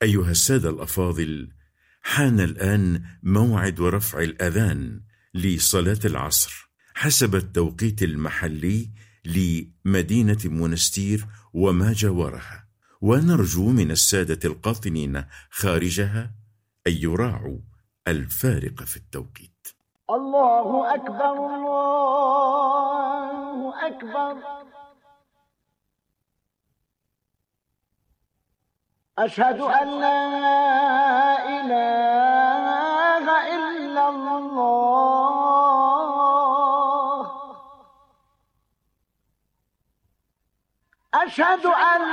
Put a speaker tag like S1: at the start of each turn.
S1: أيها السادة الأفاضل، حان الآن موعد رفع الأذان لصلاة العصر حسب التوقيت المحلي لمدينة منستير وما جاورها، ونرجو من السادة القاطنين خارجها أن يراعوا الفارق في التوقيت.
S2: الله أكبر الله أكبر. أشهد أن لا إله إلا الله. أشهد أن